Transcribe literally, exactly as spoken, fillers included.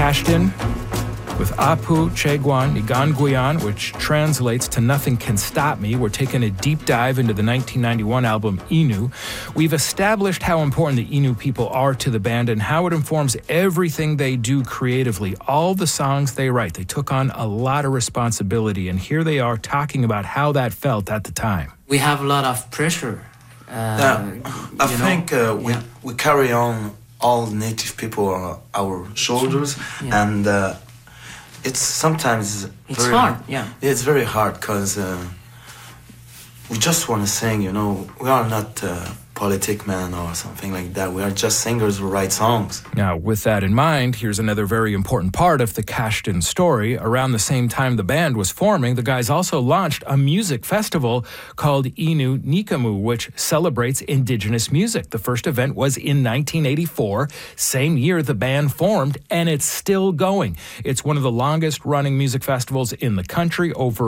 Kashtin with Apu Chegwan Niganguyan, which translates to Nothing Can Stop Me. We're taking a deep dive into the nineteen ninety-one album Innu. We've established how important the Innu people are to the band and how it informs everything they do creatively. All the songs they write, they took on a lot of responsibility, and here they are talking about how that felt at the time. We have a lot of pressure. Uh, yeah, I you think know? uh, we, yeah. we carry on all native people on our shoulders, yeah. and uh, it's sometimes it's very hard, yeah. It's very hard because uh, we just want to sing, you know. We are not uh, politic man or something like that. We are just singers who write songs. Now, with that in mind, here's another very important part of the Kashtin story. Around the same time the band was forming, the guys also launched a music festival called Innu Nikamu, which celebrates indigenous music. The first event was in nineteen eighty-four, same year the band formed, and it's still going. It's one of the longest running music festivals in the country, over